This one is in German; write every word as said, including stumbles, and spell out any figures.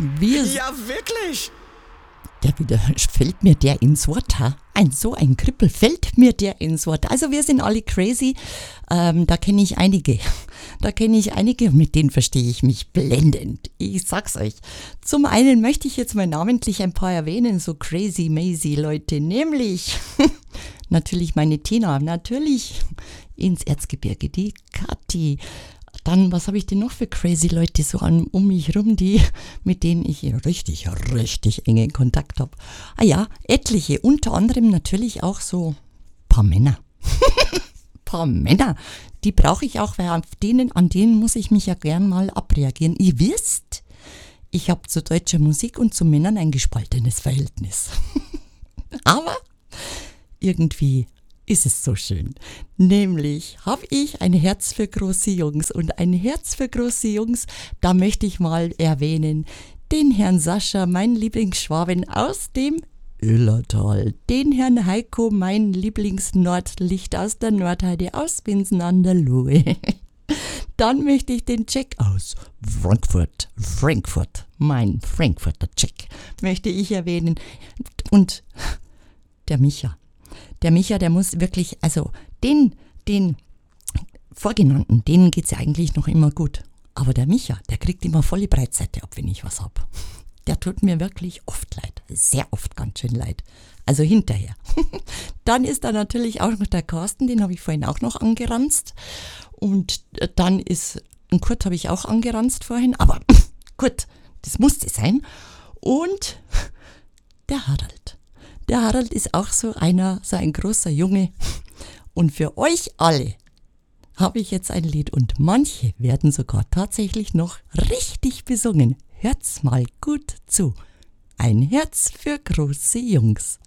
Wir, Ja, wirklich? der wieder, fällt mir der ins Wort, ha? Ein so ein Krippel, fällt mir der ins Wort. Also wir sind alle crazy, ähm, da kenne ich einige, da kenne ich einige und mit denen verstehe ich mich blendend. Ich sag's euch. Zum einen möchte ich jetzt mal namentlich ein paar erwähnen, so crazy, mazy Leute, nämlich natürlich meine Tina, natürlich ins Erzgebirge, die Kathi. Dann, was habe ich denn noch für crazy Leute so an, um mich rum, die, mit denen ich richtig, richtig engen Kontakt habe. Ah ja, etliche, unter anderem natürlich auch so ein paar Männer. paar Männer, die brauche ich auch, weil auf denen, an denen muss ich mich ja gern mal abreagieren. Ihr wisst, ich habe zu deutscher Musik und zu Männern ein gespaltenes Verhältnis. Aber irgendwie ist es so schön. Nämlich habe ich ein Herz für große Jungs und ein Herz für große Jungs, da möchte ich mal erwähnen, den Herrn Sascha, mein Lieblingsschwaben aus dem Illertal, den Herrn Heiko, mein Lieblingsnordlicht aus der Nordheide, aus Winsen an der Lohe. Dann möchte ich den Jack aus Frankfurt, Frankfurt, mein Frankfurter Jack, möchte ich erwähnen. Und der Micha. Der Micha, der muss wirklich, also den, den Vorgenannten, denen geht's ja eigentlich noch immer gut. Aber der Micha, der kriegt immer volle Breitseite ab, wenn ich was hab. Der tut mir wirklich oft leid, sehr oft ganz schön leid. Also hinterher. Dann ist da natürlich auch noch der Carsten, den habe ich vorhin auch noch angeranzt. Und dann ist, einen Kurt habe ich auch angeranzt vorhin, aber gut, das musste sein. Und der Harald. Der Harald ist auch so einer, so ein großer Junge. Und für euch alle habe ich jetzt ein Lied und manche werden sogar tatsächlich noch richtig besungen. Hört's mal gut zu. Ein Herz für große Jungs.